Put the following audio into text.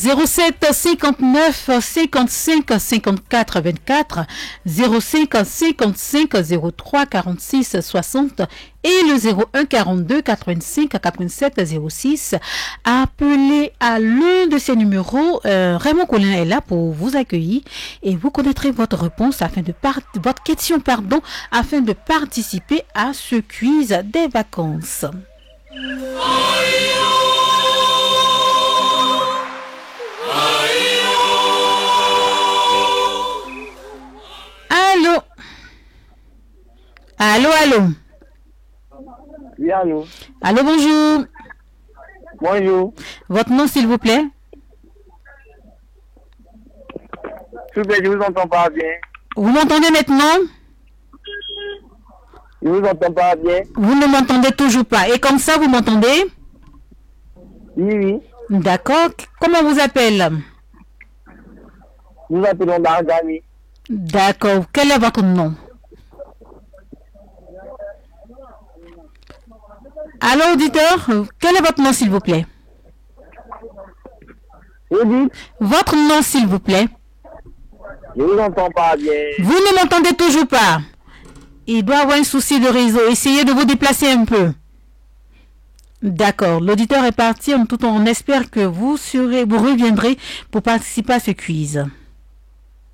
07 59 55 54 24, 05 55 03 46 60 et le 01 42 85 87 06. Appelez à l'un de ces numéros. Raymond Colin est là pour vous accueillir et vous connaîtrez votre réponse votre question afin de participer à ce quiz des vacances. Allô? Allô, allô? Oui, allô. Allô, bonjour. Bonjour. Votre nom, s'il vous plaît? S'il vous plaît, je vous entends pas bien. Vous m'entendez maintenant? Je vous entends pas bien. Vous ne m'entendez toujours pas. Et comme ça, vous m'entendez? Oui, oui. D'accord. Comment vous appelez? Nous appelons Dargani. D'accord. Quel est votre nom? Allô, auditeur? Quel est votre nom, s'il vous plaît? Edith, Votre nom, s'il vous plaît? je vous entends pas bien. Vous ne m'entendez toujours pas? Il doit avoir un souci de réseau. Essayez de vous déplacer un peu. D'accord. L'auditeur est parti. En tout cas, on espère que vous reviendrez pour participer à ce quiz.